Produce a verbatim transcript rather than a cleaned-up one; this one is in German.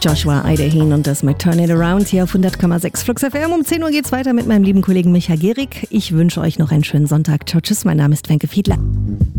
Joshua Eiderhin und das mit Turn It Around hier auf hundert Komma sechs Flux F M. Um zehn Uhr geht's weiter mit meinem lieben Kollegen Micha Gehrig. Ich wünsche euch noch einen schönen Sonntag. Ciao, tschüss, mein Name ist Wenke Fiedler.